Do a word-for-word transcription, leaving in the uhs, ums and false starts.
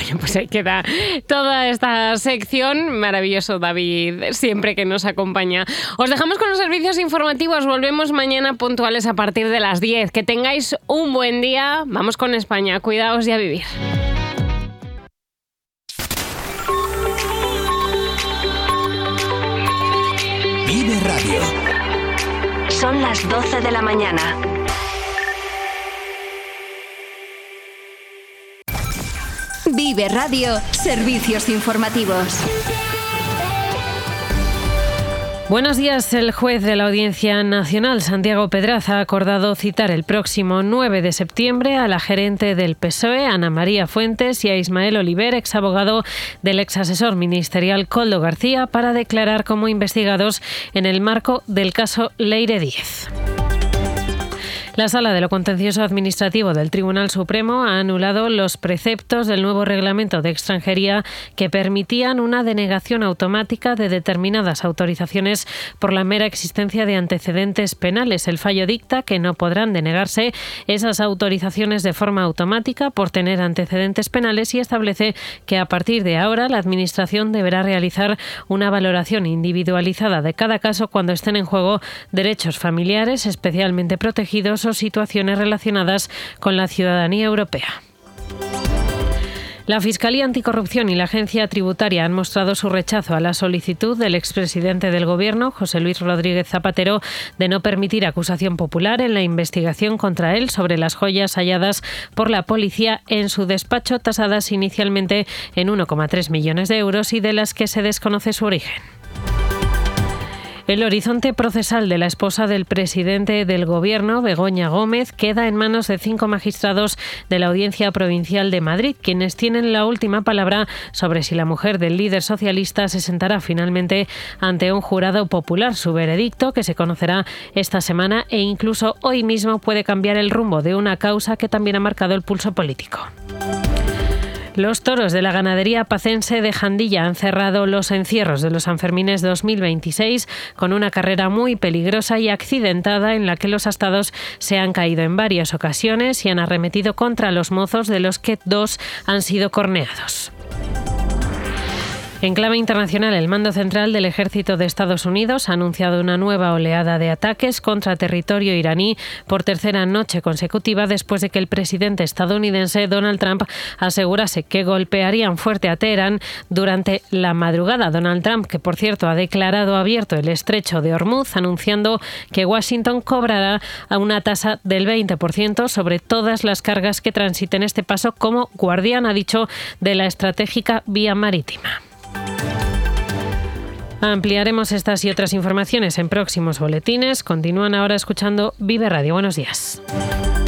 Bueno, pues ahí queda toda esta sección. Maravilloso, David, siempre que nos acompaña. Os dejamos con los servicios informativos. Volvemos mañana puntuales a partir de las diez. Que tengáis un buen día. Vamos con España. Cuidaos y a vivir. Vive Radio. Son las doce de la mañana. Vive Radio, servicios informativos. Buenos días. El juez de la Audiencia Nacional, Santiago Pedraza, ha acordado citar el próximo nueve de septiembre a la gerente del P S O E, Ana María Fuentes, y a Ismael Oliver, exabogado del exasesor ministerial Koldo García, para declarar como investigados en el marco del caso Leire Díez. La Sala de lo Contencioso Administrativo del Tribunal Supremo ha anulado los preceptos del nuevo reglamento de extranjería que permitían una denegación automática de determinadas autorizaciones por la mera existencia de antecedentes penales. El fallo dicta que no podrán denegarse esas autorizaciones de forma automática por tener antecedentes penales y establece que a partir de ahora la Administración deberá realizar una valoración individualizada de cada caso cuando estén en juego derechos familiares especialmente protegidos o situaciones relacionadas con la ciudadanía europea. La Fiscalía Anticorrupción y la Agencia Tributaria han mostrado su rechazo a la solicitud del expresidente del Gobierno, José Luis Rodríguez Zapatero, de no permitir acusación popular en la investigación contra él sobre las joyas halladas por la policía en su despacho, tasadas inicialmente en uno coma tres millones de euros y de las que se desconoce su origen. El horizonte procesal de la esposa del presidente del Gobierno, Begoña Gómez, queda en manos de cinco magistrados de la Audiencia Provincial de Madrid, quienes tienen la última palabra sobre si la mujer del líder socialista se sentará finalmente ante un jurado popular. Su veredicto, que se conocerá esta semana e incluso hoy mismo, puede cambiar el rumbo de una causa que también ha marcado el pulso político. Los toros de la ganadería pacense de Jandilla han cerrado los encierros de los Sanfermines dos mil veintiséis con una carrera muy peligrosa y accidentada en la que los astados se han caído en varias ocasiones y han arremetido contra los mozos, de los que dos han sido corneados. En clave internacional, el Mando Central del Ejército de Estados Unidos ha anunciado una nueva oleada de ataques contra territorio iraní por tercera noche consecutiva después de que el presidente estadounidense Donald Trump asegurase que golpearían fuerte a Teherán durante la madrugada. Donald Trump, que por cierto ha declarado abierto el estrecho de Hormuz, anunciando que Washington cobrará a una tasa del veinte por ciento sobre todas las cargas que transiten este paso como guardián, ha dicho, de la estratégica vía marítima. Ampliaremos estas y otras informaciones en próximos boletines. Continúan ahora escuchando Vive Radio. Buenos días.